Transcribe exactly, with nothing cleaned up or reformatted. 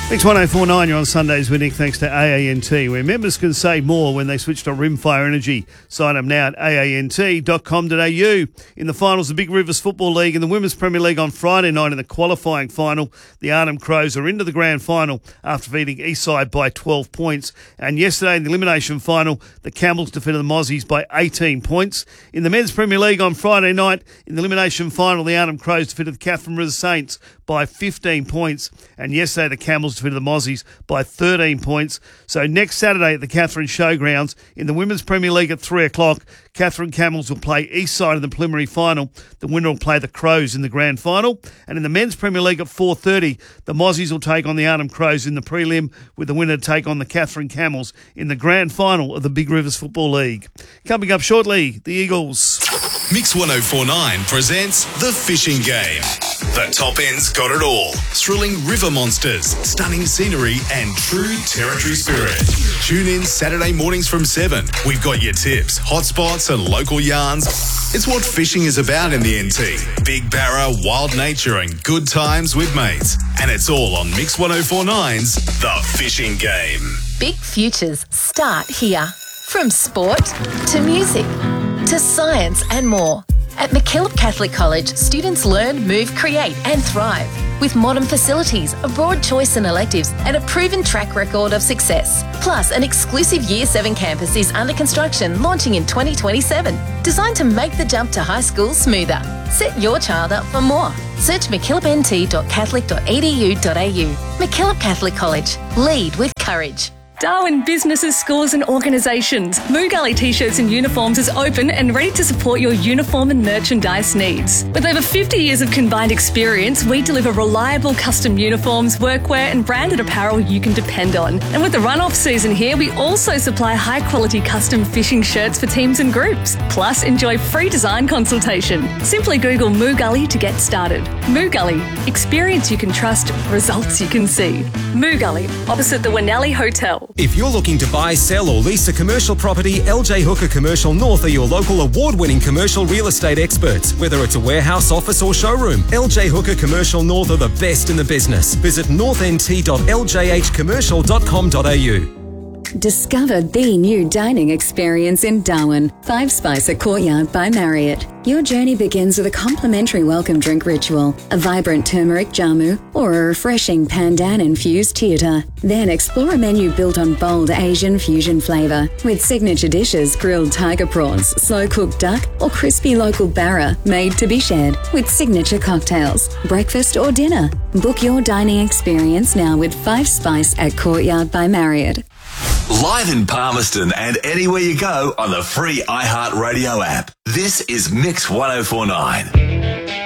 Mix one oh four point nine, you're on Sundays with Nick, thanks to A A N T, where members can save more when they switch to Rimfire Energy. Sign up now at A A N T dot com dot A U. In the finals, the Big Rivers Football League and the Women's Premier League on Friday night in the qualifying final, the Arnhem Crows are into the grand final after beating Eastside by twelve points. And yesterday in the elimination final, the Campbells defeated the Mozzies by eighteen points. In the Men's Premier League on Friday night, in the elimination final, the Arnhem Crows defeated the Catherine River Saints by fifteen points. And yesterday, the Campbells defeated the Mozzies by thirteen points. So next Saturday at the Catherine Showgrounds, in the Women's Premier League at three o'clock, Catherine Camels will play Eastside in the preliminary final. The winner will play the Crows in the grand final. And in the Men's Premier League at four thirty, the Mozzies will take on the Arnhem Crows in the prelim, with the winner to take on the Catherine Camels in the grand final of the Big Rivers Football League. Coming up shortly, the Eagles. Mix one oh four point nine presents The Fishing Game. The top end's got it all. Thrilling river monsters, stunning scenery and true territory spirit. Tune in Saturday mornings from seven. We've got your tips, hotspots and local yarns. It's what fishing is about in the N T. Big barra, wild nature and good times with mates. And it's all on Mix one oh four point nine's The Fishing Game. Big futures start here. From sport to music to science and more. At MacKillop Catholic College, students learn, move, create and thrive. With modern facilities, a broad choice in electives and a proven track record of success. Plus, an exclusive Year seven campus is under construction, launching in twenty twenty-seven. Designed to make the jump to high school smoother. Set your child up for more. Search mackillop n t dot catholic dot e d u dot a u. MacKillop Catholic College. Lead with courage. Darwin Businesses, Schools and Organisations. Moo Gully T-shirts and uniforms is open and ready to support your uniform and merchandise needs. With over fifty years of combined experience, we deliver reliable custom uniforms, workwear and branded apparel you can depend on. And with the run-off season here, we also supply high-quality custom fishing shirts for teams and groups. Plus, enjoy free design consultation. Simply Google Moo Gully to get started. Moo Gully. Experience you can trust, results you can see. Moo Gully, opposite the Winnelli Hotel. If you're looking to buy, sell or lease a commercial property, L J Hooker Commercial North are your local award-winning commercial real estate experts. Whether it's a warehouse, office or showroom, L J Hooker Commercial North are the best in the business. Visit north n t dot l j h commercial dot com dot a u. Discover the new dining experience in Darwin. Five Spice at Courtyard by Marriott. Your journey begins with a complimentary welcome drink ritual, a vibrant turmeric jamu, or a refreshing pandan-infused teota. Then explore a menu built on bold Asian fusion flavour, with signature dishes, grilled tiger prawns, slow-cooked duck, or crispy local barra, made to be shared, with signature cocktails, breakfast or dinner. Book your dining experience now with Five Spice at Courtyard by Marriott. Live in Palmerston and anywhere you go on the free iHeartRadio app. This is Mix one oh four point nine.